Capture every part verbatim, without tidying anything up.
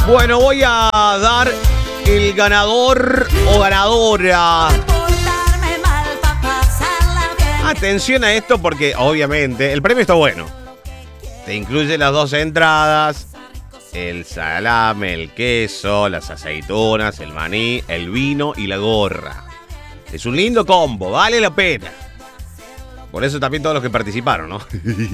Bueno, voy a dar el ganador o ganadora. Atención a esto porque obviamente el premio está bueno. Te incluye las dos entradas, el salame, el queso, las aceitunas, el maní, el vino y la gorra. Es un lindo combo, vale la pena. Por eso también todos los que participaron, ¿no?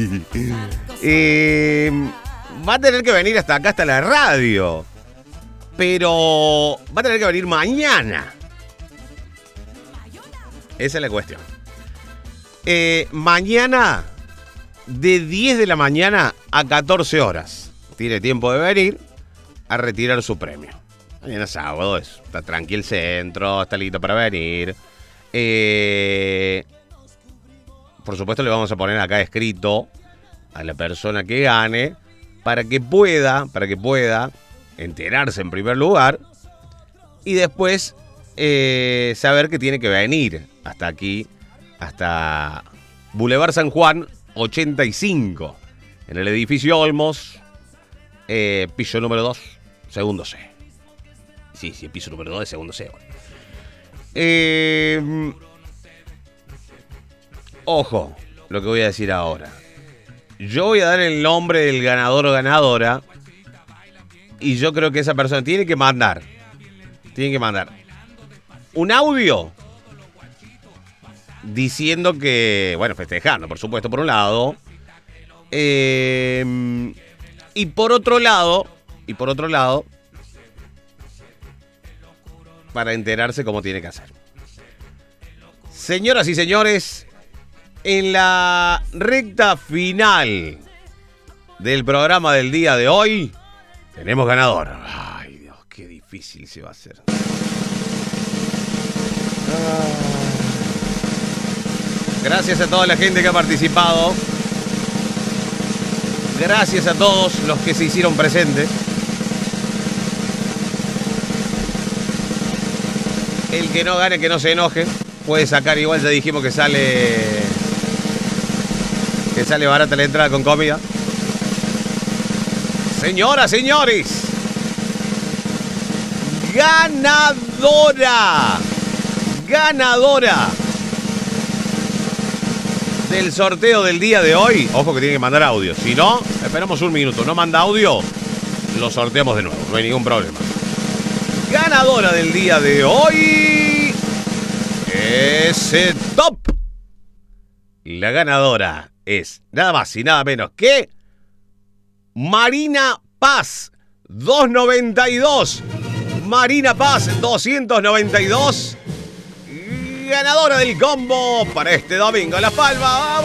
eh, va a tener que venir hasta acá, hasta la radio. Pero va a tener que venir mañana. Esa es la cuestión. Eh, mañana, de diez de la mañana a catorce horas. Tiene tiempo de venir a retirar su premio. Mañana es sábado, es, está tranquilo el centro, está listo para venir. Eh, por supuesto le vamos a poner acá escrito a la persona que gane para que pueda, para que pueda enterarse en primer lugar y después eh, saber que tiene que venir hasta aquí, hasta Boulevard San Juan ochenta y cinco, en el edificio Olmos, eh, piso número dos, segundo C. Sí, sí, piso número dos de segundo C. Bueno. Eh, ojo, lo que voy a decir ahora. Yo voy a dar el nombre del ganador o ganadora y yo creo que esa persona tiene que mandar, tiene que mandar un audio diciendo que, bueno, festejando, por supuesto, por un lado, eh, y por otro lado, y por otro lado, para enterarse cómo tiene que hacer. Señoras y señores, en la recta final del programa del día de hoy, tenemos ganador. Ay, Dios, qué difícil se va a hacer. Gracias a toda la gente que ha participado. Gracias a todos los que se hicieron presentes. El que no gane, que no se enoje. Puede sacar igual, ya dijimos que sale... Que sale barata la entrada con comida. Señoras, señores. Ganadora. Ganadora del sorteo del día de hoy. Ojo que tiene que mandar audio. Si no, esperamos un minuto. No manda audio, lo sorteamos de nuevo. No hay ningún problema. Ganadora del día de hoy. Ese top. La ganadora es nada más y nada menos que Marina Paz. doscientos noventa y dos. Marina Paz doscientos noventa y dos. Ganadora del combo para este domingo. La Palma.